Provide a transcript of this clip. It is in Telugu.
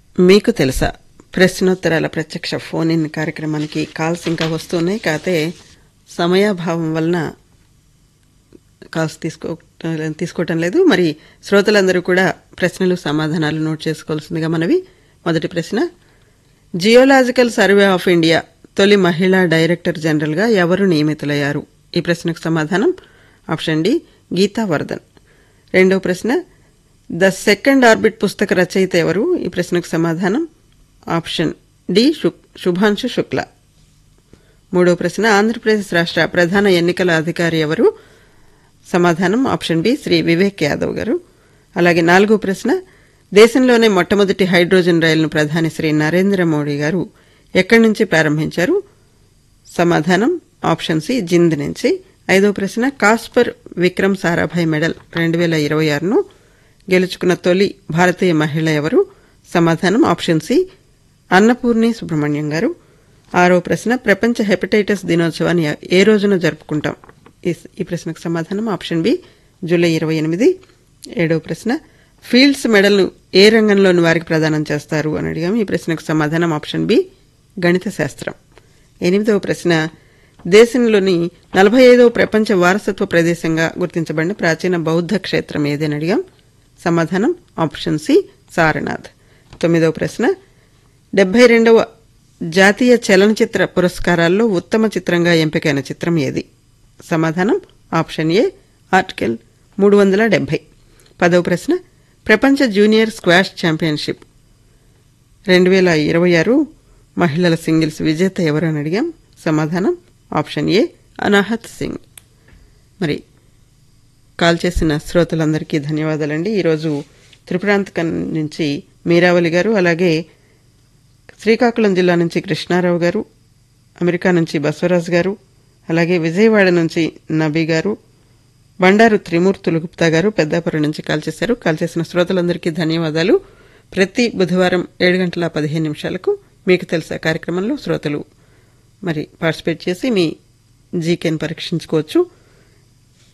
మీకు తెలుసా ప్రశ్నోత్తరాల ప్రత్యక్ష ఫోన్ ఇన్ కార్యక్రమానికి కాల్స్ ఇంకా వస్తున్నాయి. కాకపోతే సమయాభావం వలన కాల్స్ తీసుకోవటం లేదు. మరి శ్రోతలందరూ కూడా ప్రశ్నలు సమాధానాలు నోట్ చేసుకోవాల్సిందిగా మనవి. మొదటి ప్రశ్న, జియోలాజికల్ సర్వే ఆఫ్ ఇండియా తొలి మహిళా డైరెక్టర్ జనరల్గా ఎవరు నియమితులయ్యారు? ఈ ప్రశ్నకు సమాధానం ఆప్షన్ డి గీతా వర్ధన్. రెండవ ప్రశ్న, ద సెకండ్ ఆర్బిట్ పుస్తక రచయిత ఎవరు? ఈ ప్రశ్నకు సమాధానం ఆప్షన్ డి శుభాంశు శుక్ల. మూడవ ప్రశ్న, ఆంధ్రప్రదేశ్ రాష్ట్ర ప్రధాన ఎన్నికల అధికారి ఎవరు? సమాధానం ఆప్షన్ బి శ్రీ వివేక్ యాదవ్ గారు. అలాగే నాలుగో ప్రశ్న, దేశంలోనే మొట్టమొదటి హైడ్రోజన్ రైలును ప్రధాని శ్రీ నరేంద్ర మోడీ గారు ఎక్కడి నుంచి ప్రారంభించారు? సమాధానం ఆప్షన్ సి జింద్ నుంచి. ఐదో ప్రశ్న, కాస్పర్ విక్రమ్ సారాభాయ్ మెడల్ 2026ను గెలుచుకున్న తొలి భారతీయ మహిళ ఎవరు? సమాధానం ఆప్షన్ సి అన్నపూర్ణి సుబ్రహ్మణ్యం గారు. ఆరో ప్రశ్న, ప్రపంచ హెపటైటిస్ దినోత్సవాన్ని ఏ రోజున జరుపుకుంటాం? ఈ ప్రశ్నకు సమాధానం ఆప్షన్ బి జూలై 28. ఏడో ప్రశ్న, ఫీల్డ్స్ మెడల్ను ఏ రంగంలోని వారికి ప్రదానం చేస్తారు అని అడిగాము. ఈ ప్రశ్నకు సమాధానం ఆప్షన్ బి గణిత శాస్త్రం. ఎనిమిదవ ప్రశ్న, దేశంలోని 45వ ప్రపంచ వారసత్వ ప్రదేశంగా గుర్తించబడిన ప్రాచీన బౌద్ధ క్షేత్రం ఏదని అడిగాం. సమాధానం ఆప్షన్ సి సారనాథ్. తొమ్మిదవ ప్రశ్న, 72వ జాతీయ చలనచిత్ర పురస్కారాల్లో ఉత్తమ చిత్రంగా ఎంపికైన చిత్రం ఏది? సమాధానం ఆప్షన్ ఏ ఆర్టికల్ 370. 10వ ప్రశ్న, ప్రపంచ జూనియర్ స్క్వాష్ ఛాంపియన్షిప్ 2026 మహిళల సింగిల్స్ విజేత ఎవరు అని అడిగాం. సమాధానం ఆప్షన్ ఏ అనాహత్ సింగ్. మరి కాల్ చేసిన శ్రోతలందరికీ ధన్యవాదాలండి. ఈరోజు త్రిపురాంతకం నుంచి మీరావళి గారు, అలాగే శ్రీకాకుళం జిల్లా నుంచి కృష్ణారావు గారు, అమెరికా నుంచి బసవరాజు గారు, అలాగే విజయవాడ నుంచి నబీ గారు, బండారు త్రిమూర్తులు గుప్తా గారు పెద్దాపురం నుంచి కాల్ చేశారు. కాల్ చేసిన శ్రోతలందరికీ ధన్యవాదాలు. ప్రతి బుధవారం 7:15 మీకు తెలుసా కార్యక్రమంలో శ్రోతలు మరి పార్టిసిపేట్ చేసి మీ జీకేని పరీక్షించుకోవచ్చు.